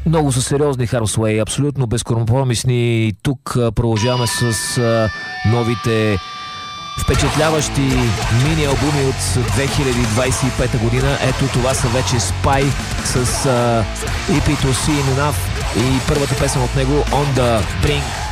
Много са сериозни Harm's Way, абсолютно безкомпромисни. Тук продължаваме с новите впечатляващи мини-албуми от 2025 година. Ето това са вече Spy с EP to See Enough и първата песен от него On The Brink.